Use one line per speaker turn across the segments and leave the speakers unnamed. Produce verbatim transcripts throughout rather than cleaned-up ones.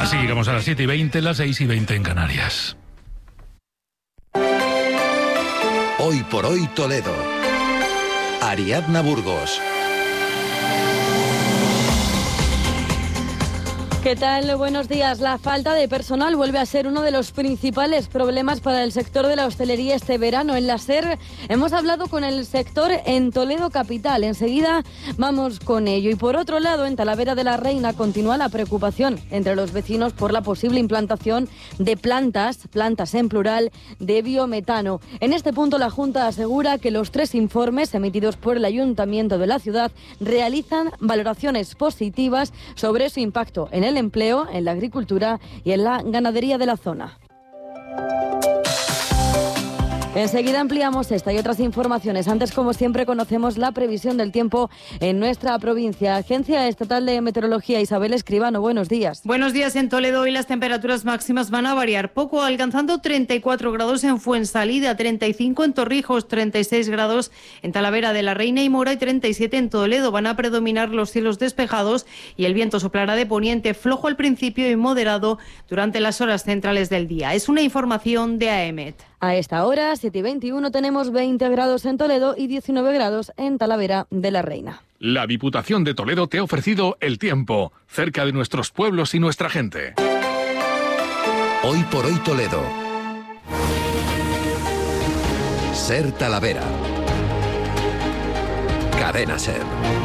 Así llegamos a las siete y veinte, las seis y veinte en Canarias.
Hoy por hoy Toledo. Ariadna Burgos.
¿Qué tal? Buenos días. La falta de personal vuelve a ser uno de los principales problemas para el sector de la hostelería este verano. En la SER hemos hablado con el sector en Toledo capital. Enseguida vamos con ello. Y por otro lado, en Talavera de la Reina continúa la preocupación entre los vecinos por la posible implantación de plantas, plantas en plural, de biometano. En este punto la Junta asegura que los tres informes emitidos por el Ayuntamiento de la ciudad realizan valoraciones positivas sobre su impacto en el el empleo, en la agricultura y en la ganadería de la zona. Enseguida ampliamos esta y otras informaciones. Antes, como siempre, conocemos la previsión del tiempo en nuestra provincia. Agencia Estatal de Meteorología, Isabel Escribano, buenos días.
Buenos días. En Toledo hoy las temperaturas máximas van a variar poco, alcanzando treinta y cuatro grados en Fuensalida, treinta y cinco en Torrijos, treinta y seis grados en Talavera de la Reina y Mora y treinta y siete en Toledo. Van a predominar los cielos despejados y el viento soplará de poniente, flojo al principio y moderado durante las horas centrales del día. Es una información de AEMET.
A esta hora, siete y veintiuno, tenemos veinte grados en Toledo y diecinueve grados en Talavera de la Reina.
La Diputación de Toledo te ha ofrecido el tiempo, cerca de nuestros pueblos y nuestra gente.
Hoy por hoy Toledo. SER Talavera. Cadena SER.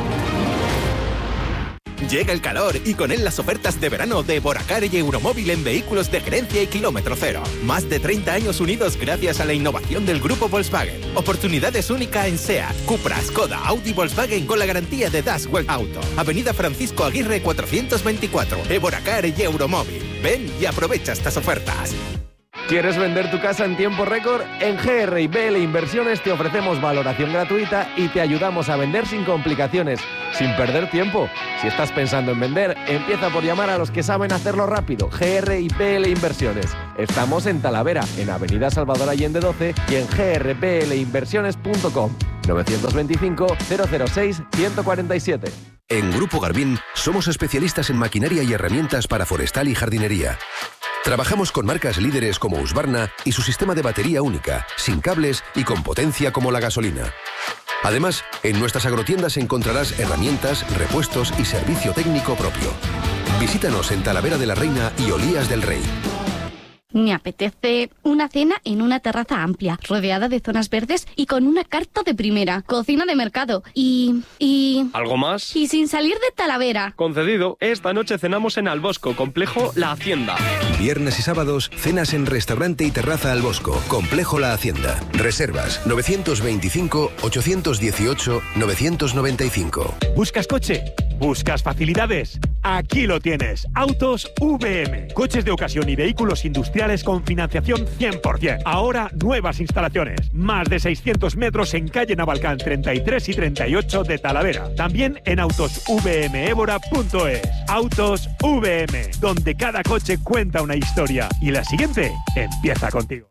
Llega el calor y con él las ofertas de verano de Boracar y Euromóvil en vehículos de gerencia y kilómetro cero. Más de treinta años unidos gracias a la innovación del grupo Volkswagen. Oportunidades únicas en SEAT, Cupra, Skoda, Audi, Volkswagen con la garantía de Das World Auto. Avenida Francisco Aguirre cuatrocientos veinticuatro. De Boracar y Euromóvil. Ven y aprovecha estas ofertas.
¿Quieres vender tu casa en tiempo récord? En G R I B L Inversiones te ofrecemos valoración gratuita y te ayudamos a vender sin complicaciones, sin perder tiempo. Si estás pensando en vender, empieza por llamar a los que saben hacerlo rápido. G R I B L Inversiones. Estamos en Talavera, en Avenida Salvador Allende doce y en g r b l inversiones punto com. novecientos veinticinco, cero cero seis, ciento cuarenta y siete.
En Grupo Garbín somos especialistas en maquinaria y herramientas para forestal y jardinería. Trabajamos con marcas líderes como Husqvarna y su sistema de batería única, sin cables y con potencia como la gasolina. Además, en nuestras agrotiendas encontrarás herramientas, repuestos y servicio técnico propio. Visítanos en Talavera de la Reina y Olías del Rey.
Me apetece una cena en una terraza amplia, rodeada de zonas verdes y con una carta de primera, cocina de mercado y... y...
¿Algo más?
Y sin salir de Talavera.
Concedido. Esta noche cenamos en Albosco, Complejo La Hacienda.
Viernes y sábados, cenas en restaurante y terraza Albosco, Complejo La Hacienda. Reservas novecientos veinticinco, ochocientos dieciocho, novecientos noventa y cinco.
¿Buscas coche? ¿Buscas facilidades? Aquí lo tienes. Autos V M. Coches de ocasión y vehículos industriales con financiación cien por ciento. Ahora nuevas instalaciones. Más de seiscientos metros en calle Navalcán treinta y tres y treinta y ocho de Talavera. También en autos v m évora punto es. Autos V M, donde cada coche cuenta una historia. Y la siguiente empieza contigo.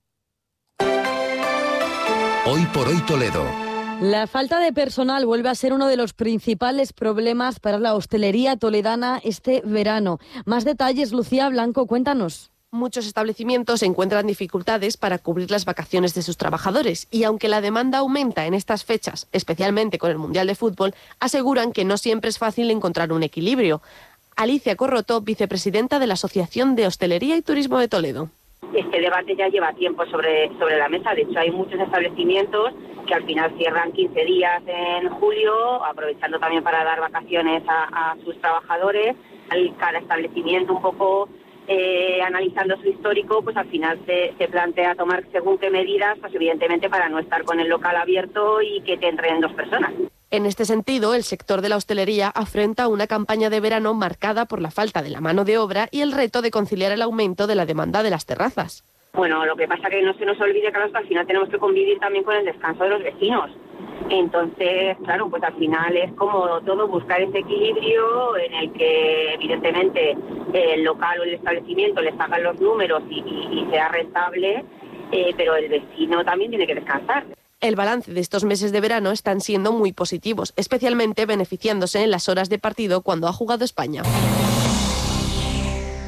Hoy por hoy Toledo.
La falta de personal vuelve a ser uno de los principales problemas para la hostelería toledana este verano. Más detalles, Lucía Blanco, cuéntanos.
Muchos establecimientos encuentran dificultades para cubrir las vacaciones de sus trabajadores y aunque la demanda aumenta en estas fechas, especialmente con el Mundial de Fútbol, aseguran que no siempre es fácil encontrar un equilibrio. Alicia Corroto, vicepresidenta de la Asociación de Hostelería y Turismo de Toledo.
Este debate ya lleva tiempo sobre, sobre la mesa. De hecho, hay muchos establecimientos que al final cierran quince días en julio, aprovechando también para dar vacaciones a, a sus trabajadores. Cada establecimiento un poco eh, analizando su histórico, pues al final se, se plantea tomar según qué medidas, pues evidentemente para no estar con el local abierto y que te entren dos personas.
En este sentido, el sector de la hostelería afronta una campaña de verano marcada por la falta de la mano de obra y el reto de conciliar el aumento de la demanda de las terrazas.
Bueno, lo que pasa es que no se nos olvide que al final tenemos que convivir también con el descanso de los vecinos. Entonces, claro, pues al final es como todo, buscar ese equilibrio en el que evidentemente el local o el establecimiento les hagan los números y, y, y sea rentable, eh, pero el vecino también tiene que descansar.
El balance de estos meses de verano están siendo muy positivos, especialmente beneficiándose en las horas de partido cuando ha jugado España.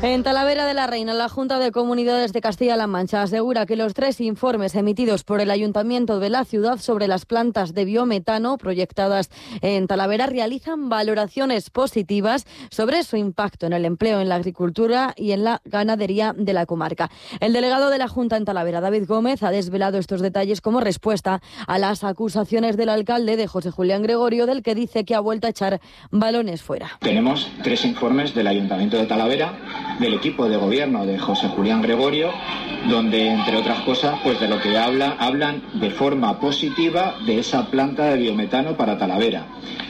En Talavera de la Reina, la Junta de Comunidades de Castilla-La Mancha asegura que los tres informes emitidos por el Ayuntamiento de la ciudad sobre las plantas de biometano proyectadas en Talavera realizan valoraciones positivas sobre su impacto en el empleo, en la agricultura y en la ganadería de la comarca. El delegado de la Junta en Talavera, David Gómez, ha desvelado estos detalles como respuesta a las acusaciones del alcalde de José Julián Gregorio, del que dice que ha vuelto a echar balones fuera.
Tenemos tres informes del Ayuntamiento de Talavera, del equipo de gobierno de José Julián Gregorio, donde, entre otras cosas, pues de lo que habla, hablan de forma positiva de esa planta de biometano para Talavera.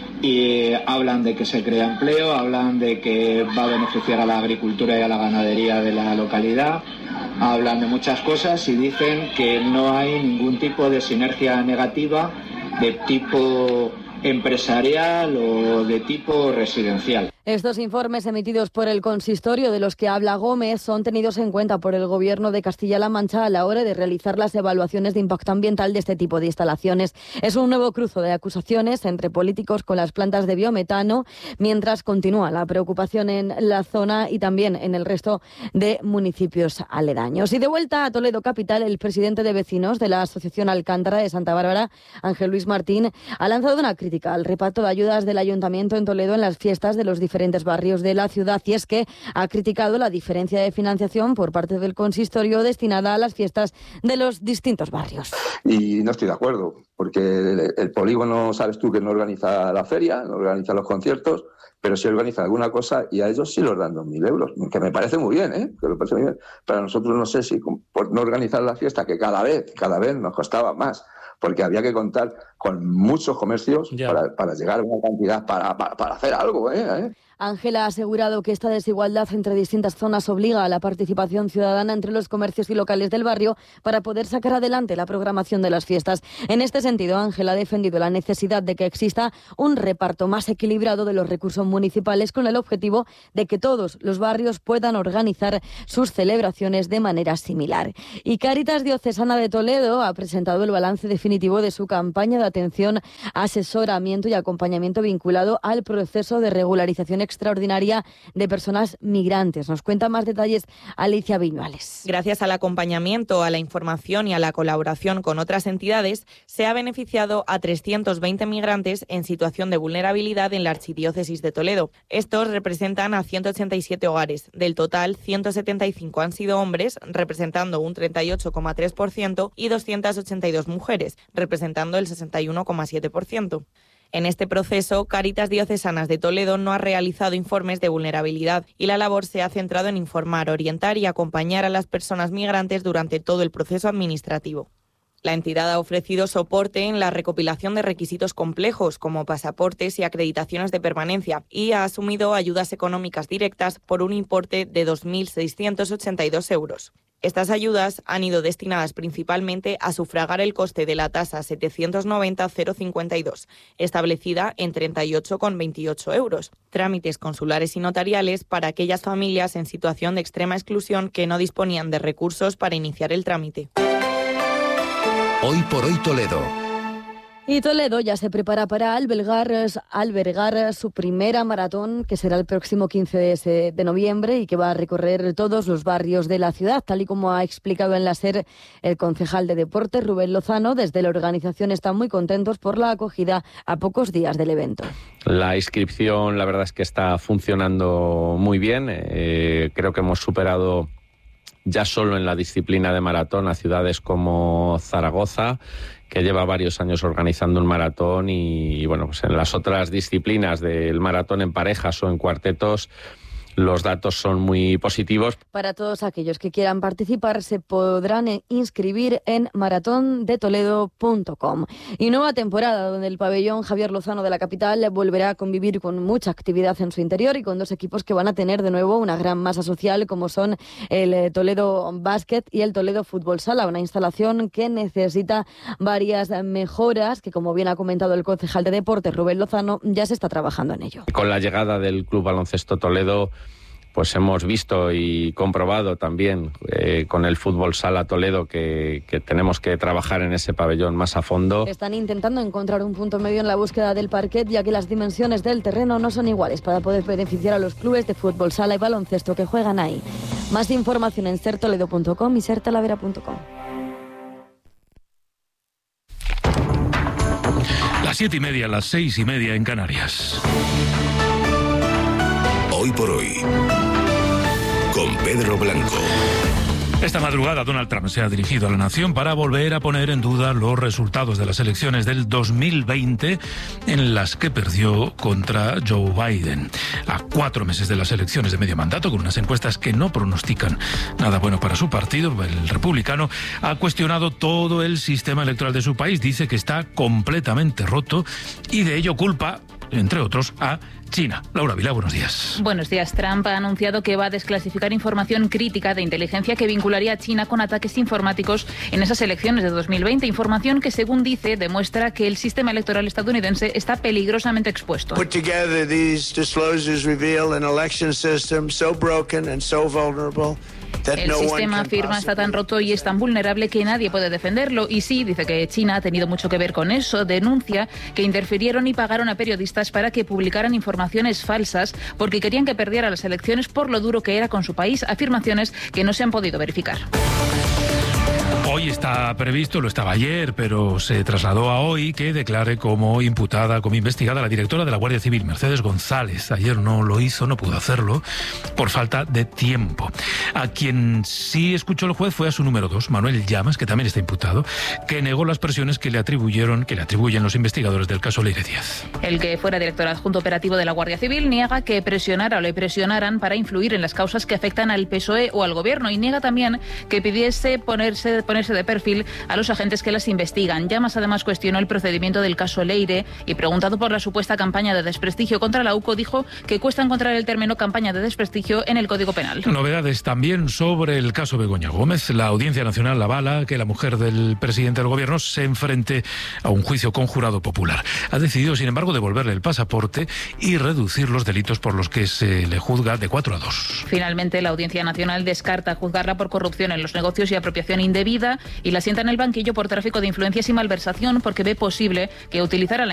Y hablan de que se crea empleo, hablan de que va a beneficiar a la agricultura y a la ganadería de la localidad, hablan de muchas cosas y dicen que no hay ningún tipo de sinergia negativa de tipo empresarial o de tipo residencial.
Estos informes emitidos por el consistorio de los que habla Gómez son tenidos en cuenta por el Gobierno de Castilla-La Mancha a la hora de realizar las evaluaciones de impacto ambiental de este tipo de instalaciones. Es un nuevo cruce de acusaciones entre políticos con las plantas de biometano, mientras continúa la preocupación en la zona y también en el resto de municipios aledaños. Y de vuelta a Toledo capital, el presidente de vecinos de la Asociación Alcántara de Santa Bárbara, Ángel Luis Martín, ha lanzado una crítica al reparto de ayudas del Ayuntamiento en Toledo en las fiestas de los diferentes diferentes barrios de la ciudad, y es que ha criticado la diferencia de financiación por parte del consistorio destinada a las fiestas de los distintos barrios.
Y no estoy de acuerdo, porque el, el polígono, sabes tú que no organiza la feria, no organiza los conciertos, pero sí organiza alguna cosa y a ellos sí los dan dos mil euros, que me parece muy bien, ¿eh? Que me parece muy bien. Para nosotros no sé si por no organizar la fiesta, que cada vez, cada vez nos costaba más, porque había que contar con muchos comercios para, para llegar a una cantidad, para, para, para hacer algo, ¿eh? ¿eh?
Ángela ha asegurado que esta desigualdad entre distintas zonas obliga a la participación ciudadana entre los comercios y locales del barrio para poder sacar adelante la programación de las fiestas. En este sentido, Ángela ha defendido la necesidad de que exista un reparto más equilibrado de los recursos municipales con el objetivo de que todos los barrios puedan organizar sus celebraciones de manera similar. Y Cáritas Diocesana de Toledo ha presentado el balance definitivo de su campaña de atención, asesoramiento y acompañamiento vinculado al proceso de regularización extraordinaria de personas migrantes. Nos cuenta más detalles Alicia Viñuales.
Gracias al acompañamiento, a la información y a la colaboración con otras entidades, se ha beneficiado a trescientos veinte migrantes en situación de vulnerabilidad en la Archidiócesis de Toledo. Estos representan a ciento ochenta y siete hogares. Del total, ciento setenta y cinco han sido hombres, representando un treinta y ocho coma tres por ciento, y doscientas ochenta y dos mujeres, representando el sesenta y uno coma siete por ciento. En este proceso, Cáritas Diocesanas de Toledo no ha realizado informes de vulnerabilidad y la labor se ha centrado en informar, orientar y acompañar a las personas migrantes durante todo el proceso administrativo. La entidad ha ofrecido soporte en la recopilación de requisitos complejos como pasaportes y acreditaciones de permanencia y ha asumido ayudas económicas directas por un importe de dos mil seiscientos ochenta y dos euros. Estas ayudas han ido destinadas principalmente a sufragar el coste de la tasa setecientos noventa cero cincuenta y dos, establecida en treinta y ocho coma veintiocho euros. Trámites consulares y notariales para aquellas familias en situación de extrema exclusión que no disponían de recursos para iniciar el trámite.
Hoy por hoy Toledo.
Y Toledo ya se prepara para albergar, albergar su primera maratón, que será el próximo quince de noviembre y que va a recorrer todos los barrios de la ciudad, tal y como ha explicado en la SER el concejal de Deportes, Rubén Lozano. Desde la organización están muy contentos por la acogida a pocos días del evento.
La inscripción, la verdad es que está funcionando muy bien. Eh, creo que hemos superado ya solo en la disciplina de maratón a ciudades como Zaragoza, que lleva varios años organizando un maratón, y, y bueno, pues en las otras disciplinas del maratón en parejas o en cuartetos los datos son muy positivos.
Para todos aquellos que quieran participar, se podrán inscribir en maratón de toledo punto com. Y nueva temporada, donde el pabellón Javier Lozano de la capital volverá a convivir con mucha actividad en su interior y con dos equipos que van a tener de nuevo una gran masa social, como son el Toledo Basket y el Toledo Fútbol Sala, una instalación que necesita varias mejoras, que, como bien ha comentado el concejal de Deportes, Rubén Lozano, ya se está trabajando en ello.
Con la llegada del Club Baloncesto Toledo, pues hemos visto y comprobado también eh, con el Fútbol Sala Toledo que, que tenemos que trabajar en ese pabellón más a fondo.
Están intentando encontrar un punto medio en la búsqueda del parquet, ya que las dimensiones del terreno no son iguales para poder beneficiar a los clubes de fútbol sala y baloncesto que juegan ahí. Más información en ser toledo punto com y ser talavera punto com.
Las siete y media, las seis y media en Canarias.
Hoy por hoy, con Pedro Blanco.
Esta madrugada Donald Trump se ha dirigido a la nación para volver a poner en duda los resultados de las elecciones del dos mil veinte en las que perdió contra Joe Biden. A cuatro meses de las elecciones de medio mandato, con unas encuestas que no pronostican nada bueno para su partido, el republicano ha cuestionado todo el sistema electoral de su país. Dice que está completamente roto y de ello culpa, entre otros, a China. Laura Vilá, buenos días.
Buenos días. Trump ha anunciado que va a desclasificar información crítica de inteligencia que vincularía a China con ataques informáticos en esas elecciones de dos mil veinte. Información que, según dice, demuestra que el sistema electoral estadounidense está peligrosamente expuesto.
Put together these disclosures reveal an election system so broken and so vulnerable.
El sistema, afirma, está tan roto y es tan vulnerable que nadie puede defenderlo. Y sí, dice que China ha tenido mucho que ver con eso. Denuncia que interfirieron y pagaron a periodistas para que publicaran informaciones falsas porque querían que perdiera las elecciones por lo duro que era con su país. Afirmaciones que no se han podido verificar.
Hoy está previsto, lo estaba ayer, pero se trasladó a hoy que declare como imputada, como investigada la directora de la Guardia Civil, Mercedes González. Ayer no lo hizo, no pudo hacerlo por falta de tiempo. A quien sí escuchó el juez fue a su número dos, Manuel Llamas, que también está imputado, que negó las presiones que le atribuyeron, que le atribuyen los investigadores del caso Leire Díaz.
El que fuera director adjunto operativo de la Guardia Civil niega que presionara o le presionaran para influir en las causas que afectan al P S O E o al gobierno, y niega también que pidiese ponerse, ponerse de perfil a los agentes que las investigan. Llamas además cuestionó el procedimiento del caso Leire y, preguntado por la supuesta campaña de desprestigio contra la U C O, dijo que cuesta encontrar el término campaña de desprestigio en el Código Penal.
Novedades también sobre el caso Begoña Gómez. La Audiencia Nacional avala que la mujer del presidente del gobierno se enfrente a un juicio con jurado popular. Ha decidido, sin embargo, devolverle el pasaporte y reducir los delitos por los que se le juzga de cuatro a dos.
Finalmente, la Audiencia Nacional descarta juzgarla por corrupción en los negocios y apropiación indebida y la sienta en el banquillo por tráfico de influencias y malversación porque ve posible que utilizara la